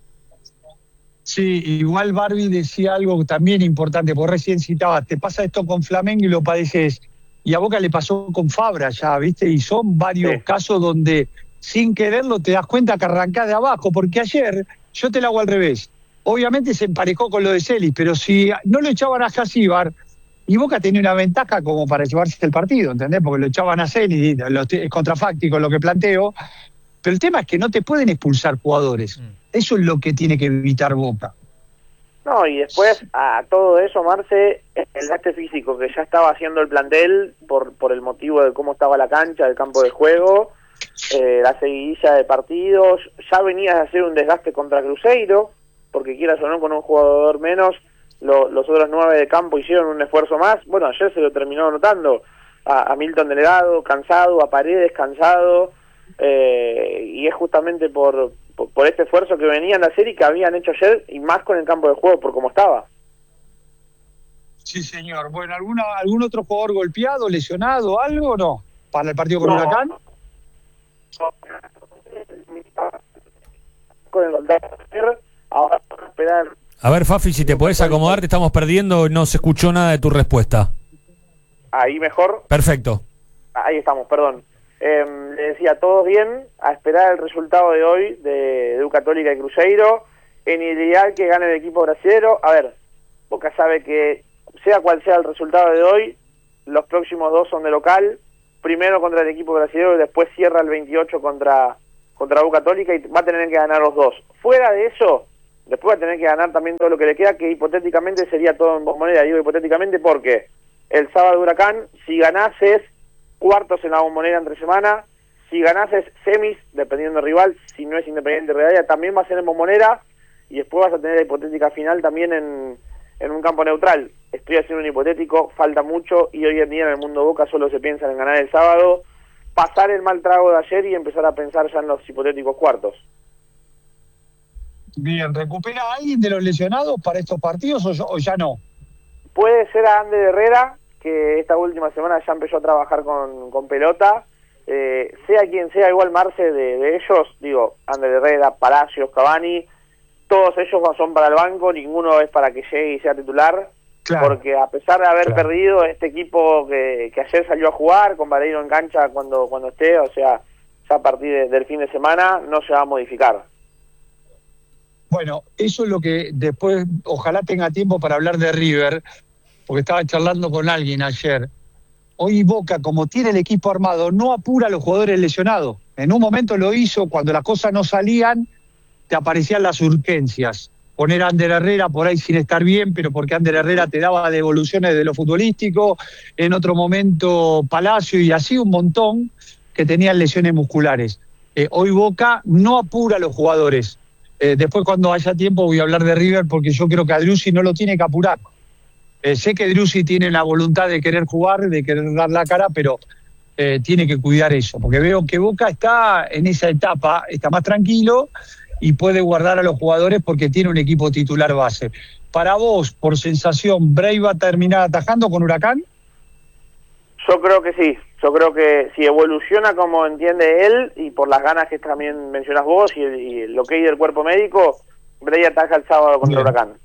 Sí, igual Barbie decía algo también importante, porque recién citabas, te pasa esto con Flamengo y lo padeces. Y a Boca le pasó con Fabra ya, ¿viste? Y son varios sí. casos donde sin quererlo te das cuenta que arrancás de abajo, porque ayer, yo te lo hago al revés, obviamente se emparejó con lo de Celis, pero si no lo echaban a Ascasíbar, y Boca tenía una ventaja como para llevarse el partido, ¿entendés? Porque lo echaban a Celis, es contrafáctico lo que planteo, pero el tema es que no te pueden expulsar jugadores, mm. eso es lo que tiene que evitar Boca. No, y después a todo eso, Marce, el gasto físico que ya estaba haciendo el plantel por por el motivo de cómo estaba la cancha, el campo de juego, eh, la seguidilla de partidos, ya venías a hacer un desgaste contra Cruzeiro, porque quieras o no, con un jugador menos, lo, los otros nueve de campo hicieron un esfuerzo más. Bueno, ayer se lo terminó notando a, a Milton Delegado, cansado, a Paredes, cansado, eh, y es justamente por... Por, por este esfuerzo que venían a hacer y que habían hecho ayer, y más con el campo de juego, por cómo estaba. Sí, señor. Bueno, ¿alguna, ¿algún otro jugador golpeado, lesionado, algo o no? ¿Para el partido con no. Huracán? Con el ahora esperar. A ver, Fafi, si te podés acomodar, te estamos perdiendo, no se escuchó nada de tu respuesta. Ahí mejor. Perfecto. Ahí estamos, perdón. Eh, le decía, todos bien, a esperar el resultado de hoy de, de U Católica y Cruzeiro, en ideal que gane el equipo brasilero. A ver, Boca sabe que sea cual sea el resultado de hoy, los próximos dos son de local, primero contra el equipo brasilero y después cierra el veintiocho contra, contra U Católica y va a tener que ganar los dos. Fuera de eso, después va a tener que ganar también todo lo que le queda, que hipotéticamente sería todo en Bombonera. Digo hipotéticamente porque el sábado Huracán, si ganases cuartos en la Bombonera entre semana, si ganases semis, dependiendo del rival, si no es Independiente Rivadavia, también va a ser en Bombonera, y después vas a tener la hipotética final también en, en un campo neutral. Estoy haciendo un hipotético, falta mucho, y hoy en día en el mundo Boca solo se piensa en ganar el sábado, pasar el mal trago de ayer y empezar a pensar ya en los hipotéticos cuartos. Bien, ¿recupera a alguien de los lesionados para estos partidos o, o ya no? Puede ser a Ander Herrera, que esta última semana ya empezó a trabajar con, con pelota, eh, sea quien sea, igual Marce de, de ellos, digo, Ander Herrera, Palacios, Cavani, todos ellos son para el banco, ninguno es para que llegue y sea titular, claro. Porque a pesar de haber claro. perdido este equipo que, que ayer salió a jugar, con Vareiro en cancha cuando, cuando esté, o sea, ya a partir de, del fin de semana no se va a modificar. Bueno, eso es lo que después, ojalá tenga tiempo para hablar de River, porque estaba charlando con alguien ayer. Hoy Boca, como tiene el equipo armado, no apura a los jugadores lesionados. En un momento lo hizo, cuando las cosas no salían, te aparecían las urgencias. poner a Ander Herrera por ahí sin estar bien, pero porque Ander Herrera te daba devoluciones de lo futbolístico, en otro momento Palacio y así un montón que tenían lesiones musculares. Eh, hoy Boca no apura a los jugadores. Eh, después cuando haya tiempo voy a hablar de River porque yo creo que a Driussi no lo tiene que apurar. Eh, sé que Driussi tiene la voluntad de querer jugar, de querer dar la cara, pero eh, tiene que cuidar eso, porque veo que Boca está en esa etapa, está más tranquilo y puede guardar a los jugadores porque tiene un equipo titular base. Para vos, por sensación, ¿Bray va a terminar atajando con Huracán? Yo creo que sí, yo creo que si evoluciona como entiende él y por las ganas que también mencionas vos y, el, y lo que hay del cuerpo médico, Bray ataja el sábado contra Bien. Huracán.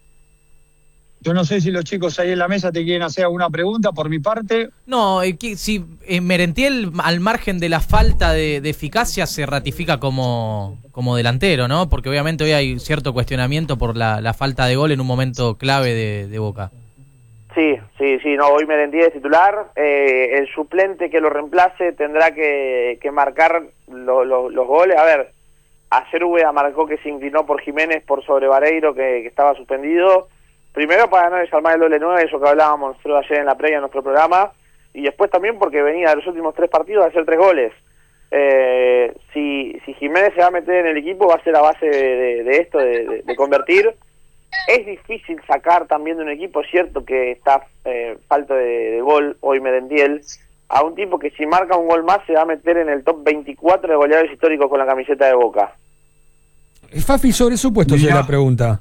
Yo no sé si los chicos ahí en la mesa te quieren hacer alguna pregunta por mi parte. No, eh, que- si eh, Merentiel, al margen de la falta de, de eficacia, se ratifica como, como delantero, ¿no? Porque obviamente hoy hay cierto cuestionamiento por la, la falta de gol en un momento clave de, de Boca. Sí, sí, sí, no, hoy Merentiel es titular, eh, el suplente que lo reemplace tendrá que, que marcar lo, lo, los goles. A ver, ayer Úbeda marcó que se inclinó por Jiménez por sobre Vareiro, que, que estaba suspendido. Primero para no desarmar el doble nueve, eso que hablábamos nosotros ayer en la previa de nuestro programa, y después también porque venía de los últimos tres partidos a hacer tres goles. Eh, si, si Jiménez se va a meter en el equipo va a ser a base de, de, de esto, de, de, de convertir. Es difícil sacar también de un equipo, es cierto que está eh, falta de, de gol hoy Merentiel, a un tipo que si marca un gol más se va a meter en el top veinticuatro de goleadores históricos con la camiseta de Boca. Fafi, sobre su puesto, si es la pregunta.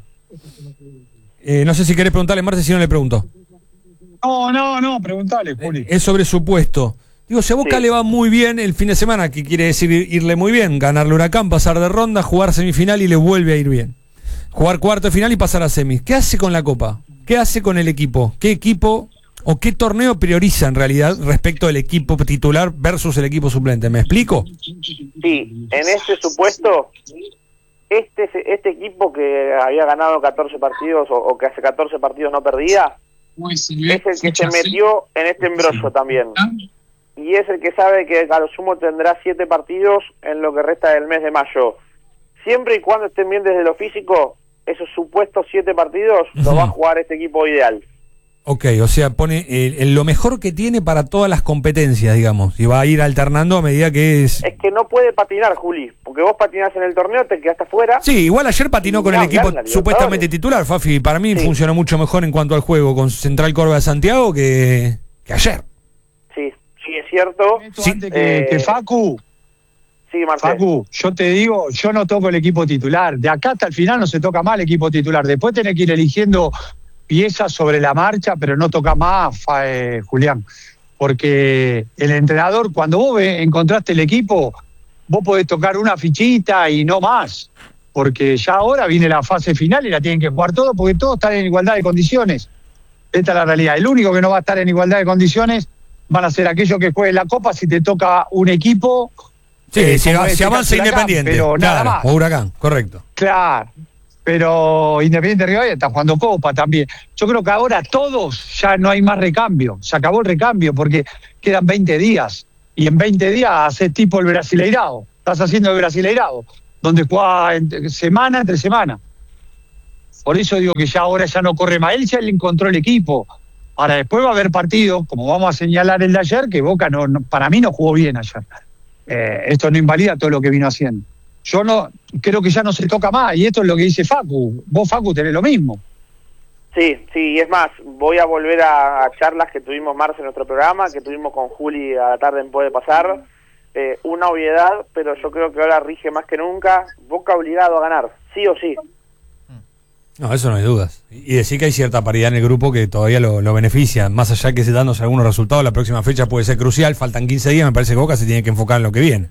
Eh, no sé si querés preguntarle, Marce, si no le pregunto. No, no, no, preguntale, Juli. Es sobre su puesto. Digo, si a Boca Sí. le va muy bien el fin de semana, ¿qué quiere decir irle muy bien? Ganarle Huracán, pasar de ronda, jugar semifinal y le vuelve a ir bien. Jugar cuarto de final y pasar a semis. ¿Qué hace con la Copa? ¿Qué hace con el equipo? ¿Qué equipo o qué torneo prioriza en realidad respecto del equipo titular versus el equipo suplente? ¿Me explico? Sí, en este supuesto, este este equipo que había ganado catorce partidos o, o que hace catorce partidos no perdía, es el que se metió en este embrollo también. Y es el que sabe que a lo sumo tendrá siete partidos en lo que resta del mes de mayo. Siempre y cuando estén bien desde lo físico, esos supuestos siete partidos Ujú. los va a jugar este equipo ideal. Ok, o sea, pone el- el- lo mejor que tiene para todas las competencias, digamos, y va a ir alternando a medida que es... Es que no puede patinar, Juli, porque vos patinás en el torneo, te quedaste afuera. Sí, igual ayer patinó Y con el ni equipo hablar, la Libertadores. supuestamente titular, Fafi. Para mí Sí. funcionó mucho mejor en cuanto al juego con Central Córdoba de Santiago que, que ayer. Sí, sí, es cierto. Esto Sí. antes que, Eh, que Facu, Sí, Marcelo. Facu, yo te digo, yo no toco el equipo titular. De acá hasta el final no se toca más el equipo titular. Después tenés que ir eligiendo piezas sobre la marcha, pero no toca más, fa- eh, Julián. Porque el entrenador, cuando vos ve- encontraste el equipo, vos podés tocar una fichita y no más. Porque ya ahora viene la fase final y la tienen que jugar todos, porque todos están en igualdad de condiciones. Esta es la realidad. El único que no va a estar en igualdad de condiciones van a ser aquellos que jueguen la Copa si te toca un equipo. Sí, eh, si, como va- en si este avanza caso Huracán, Independiente. pero nada Claro, más. o Huracán, correcto. Claro, pero Independiente Rivadavia está jugando Copa también. Yo creo que ahora todos ya no hay más recambio, se acabó el recambio porque quedan veinte días y en veinte días haces tipo el Brasileirao, estás haciendo el Brasileirao, donde juega entre- semana entre semana. Por eso digo que ya ahora ya no corre más, él ya le encontró el equipo. Ahora después va a haber partidos, como vamos a señalar el de ayer, que Boca no, no- para mí no jugó bien ayer. Eh, esto no invalida todo lo que vino haciendo. Yo no creo que ya no se toca más, y esto es lo que dice Facu. Vos, Facu, tenés lo mismo. Sí, sí, y es más, voy a volver a, a charlas que tuvimos Marce en nuestro programa, que tuvimos con Juli a la tarde en Puede Pasar. Eh, una obviedad, pero yo creo que ahora rige más que nunca. Boca obligado a ganar, sí o sí. No, eso no hay dudas. Y decir que hay cierta paridad en el grupo que todavía lo, lo beneficia. Más allá que se dándose algunos resultados, la próxima fecha puede ser crucial. Faltan quince días, me parece que Boca se tiene que enfocar en lo que viene.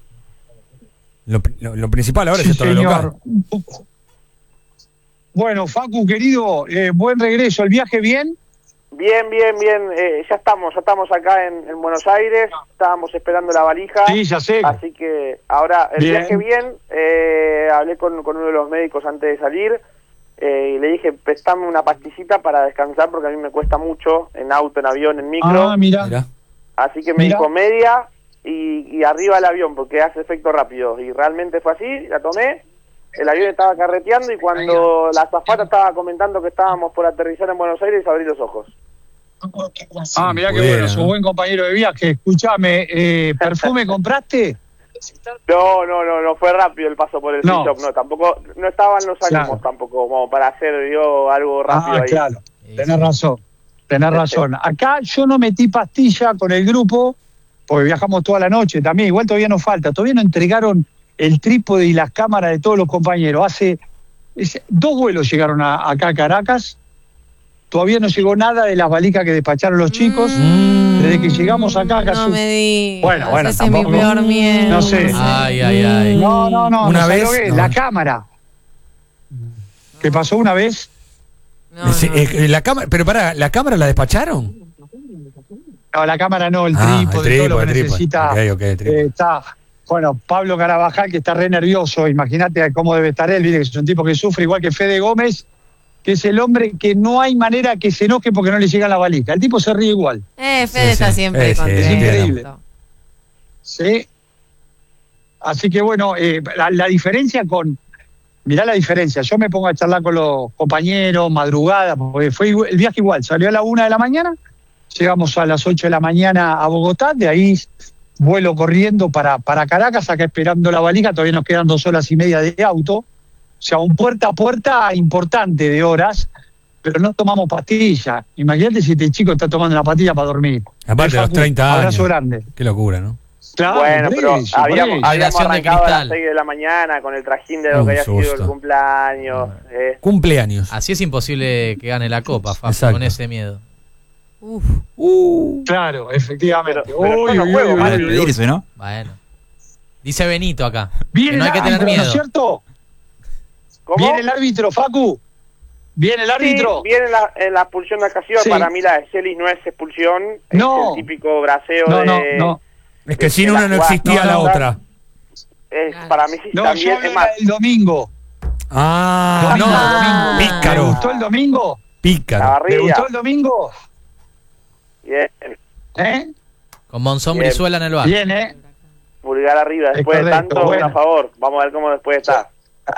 Lo, lo- lo principal ahora Sí, es esto de local. señor. Bueno, Facu, querido, eh, buen regreso. ¿El viaje bien? Bien, bien, bien, eh, ya estamos, ya estamos acá en, en Buenos Aires, estábamos esperando la valija. Sí, ya sé. Así que ahora el Bien. viaje bien, eh, hablé con, con uno de los médicos antes de salir eh, y le dije, prestame una pastillita para descansar porque a mí me cuesta mucho en auto, en avión, en micro. Ah, mira. Mirá. Así que me Mira. dijo media y, y arriba el avión porque hace efecto rápido. Y realmente fue así, la tomé el avión estaba carreteando y cuando la azafata estaba comentando que estábamos por aterrizar en Buenos Aires, abrí los ojos. Ah, mirá que Pudiera, bueno, sos ¿no? buen compañero de viaje. Escuchame, eh, ¿perfume compraste? No, no, no, no fue rápido el paso por el No. shop, no, tampoco, no estaban los ánimos Claro. tampoco como para hacer yo algo rápido Ah, ahí. claro, Sí, tenés sí. razón, tenés razón. Acá yo no metí pastilla con el grupo, porque viajamos toda la noche también, igual todavía nos falta, todavía no entregaron el trípode y las cámaras de todos los compañeros. Hace es- dos vuelos llegaron a- acá a Caracas, todavía no llegó nada de las valicas que despacharon los chicos. Mm. Desde que llegamos acá, No casi- me digas. Bueno, bueno, ese es mi tampoco- peor miedo. no sé. Ay, ay, ay. No, no, no, Una no vez, sabés lo que es, no. la cámara. ¿Qué pasó una vez? No, Ese- no. eh, la cámara, pero pará, ¿la cámara la despacharon? No, la cámara no, el Ah, trípode, el todo lo trípode, que el trípode. necesita. Ok, ok, el trípode. Eh, está, bueno, Pablo Carabajal, que está re nervioso, imagínate cómo debe estar él, viste que es un tipo que sufre igual que Fede Gómez, que es el hombre que no hay manera que se enoje porque no le llega la valija. El tipo se ríe igual. Eh, Fede Sí, está sí. siempre Eh, sí, contento. es increíble. Sí. ¿Sí? Así que bueno, eh, la, la diferencia con... Mirá la diferencia, yo me pongo a charlar con los compañeros, madrugada, porque fue igual- el viaje igual, salió a la una de la mañana, llegamos a las ocho de la mañana a Bogotá, de ahí vuelo corriendo para, para Caracas, acá esperando la valija, todavía nos quedan dos horas y media de auto, o sea, un puerta a puerta importante de horas, pero no tomamos pastilla. Imagínate si este chico está tomando una pastilla para dormir. Aparte de los Facu, treinta años. Abrazo grande. Qué locura, ¿no? Claro, Bueno, por pero eso, por habíamos, eso. habíamos Generación de arrancado a las cristal. seis de la mañana con el trajín de lo Un que había sido el susto. cumpleaños. eh. Cumpleaños. Así es imposible que gane la copa, Facu, Exacto. con ese miedo. Uf. Uh. Claro, efectivamente. Pero- pero yo Uy, no uy, juego, uy, Para uy, uy. despedirse, ¿no? Bueno. Dice Benito acá. Viene Que no hay que el tener árbitro, ¿no es miedo. cierto? ¿Cómo? Viene el árbitro, Facu. Viene el Sí, árbitro. viene la, en la expulsión de Acasio. Sí. Para mí la de Celis no es expulsión. No. Es el típico braseo No, de... no, no. Es que sin una no existía No, la no, otra. Es, para mí sí No, también. yo Es hablo más, del domingo. Ah, Domingo, no. domingo. ¿Le Pícaro. gustó el domingo? la Pícaro. ¿Le barriga. gustó el domingo? Bien. ¿Eh? Con Monzón Bien. Brizuela en el bar. Bien, ¿eh? Pulgar arriba. Es Después de correcto, tanto, bueno. a favor. Vamos a ver cómo después está.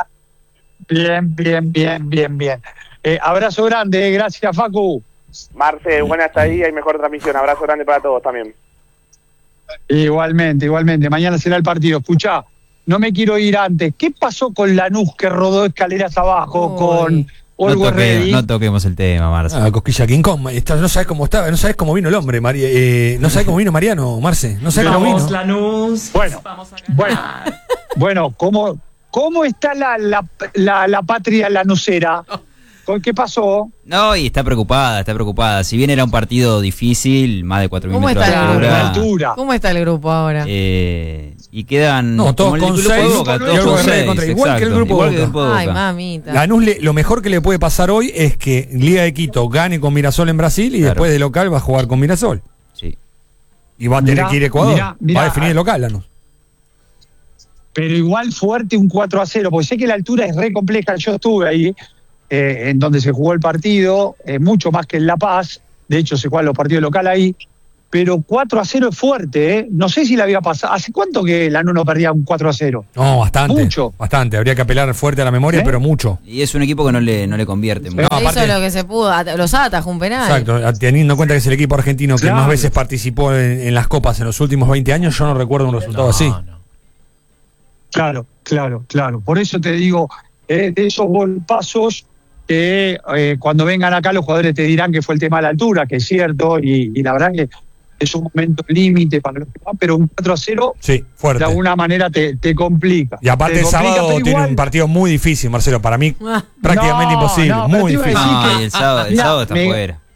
Bien, bien, bien, bien, bien. Eh, abrazo grande, eh, gracias, Facu. Marce, buena estadía y mejor transmisión. Abrazo grande para todos también. Igualmente, igualmente. Mañana será el partido. Escuchá, no me quiero ir antes. ¿Qué pasó con Lanús que rodó escaleras abajo Uy. con No, Always toque- Ready? no toquemos el tema, Marce. Ah, Cosquilla King Kong. Está- no sabes cómo estaba, no sabes cómo vino el hombre, María. Eh, no sabes cómo vino Mariano, Marce. No sabes cómo vino. Bueno, bueno, bueno, ¿cómo, cómo está la, la, la, la patria lanucera? ¿Con qué pasó? No, y está preocupada, está preocupada. Si bien era un partido difícil, más de cuatro mil ¿Cómo metros de está la- altura. La altura. ¿Cómo está el grupo ahora? eh, y quedan No, todos como el con grupo de seis, Boca, y todos algo con de seis, contra, igual que el exacto, grupo igual Boca. que el grupo de Ay, Boca. mamita. Lanús le- lo mejor que le puede pasar hoy es que Liga de Quito gane con Mirasol en Brasil y Claro. después de local va a jugar con Mirasol. Sí. Y va a tener Mirá, que ir a Ecuador. mirá, mirá. Va a definir el local, Lanús. Pero igual fuerte un cuatro a cero, porque sé que la altura es re compleja. Yo estuve ahí, eh, en donde se jugó el partido, eh, mucho más que en La Paz. De hecho, se juegan los partidos locales ahí. Pero cuatro a cero es fuerte, ¿eh? No sé si le había pasado. ¿Hace cuánto que Lanús no perdía un cuatro a cero? No, bastante. Mucho. Bastante. Habría que apelar fuerte a la memoria, ¿Eh? pero mucho. Y es un equipo que no le, no le convierte mucho. No, Se aparte- hizo lo que se pudo. At- Los atajó un penal. Exacto. Teniendo en cuenta que es el equipo argentino que Claro. más veces participó en, en las copas en los últimos veinte años, yo no recuerdo un resultado No, así. no. Claro, claro, claro. Por eso te digo, eh, de esos golpazos que eh, cuando vengan acá los jugadores te dirán que fue el tema de la altura, que es cierto, y, y la verdad que es un momento límite para los que van, pero un cuatro a cero Sí, fuerte. de alguna manera te, te complica. Y aparte Te el complica, sábado pero tiene igual- un partido muy difícil, Marcelo. Para mí, Ah. prácticamente No, imposible. no, pero muy te iba a difícil. decir No, que- y el sábado, el Mirá, sábado está me- fuera.